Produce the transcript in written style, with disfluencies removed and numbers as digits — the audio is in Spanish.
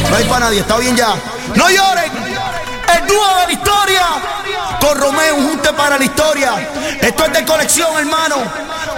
No hay para nadie, está bien ya. No lloren. El dúo de la historia. Con Romeo, un junte para la historia. Esto es de colección, hermano.